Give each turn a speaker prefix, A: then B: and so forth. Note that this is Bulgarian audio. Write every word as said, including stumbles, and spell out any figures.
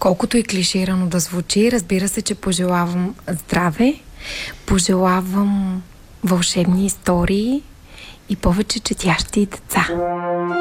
A: Колкото и клиширано да звучи, разбира се, че пожелавам здраве, пожелавам вълшебни истории и повече четящи деца.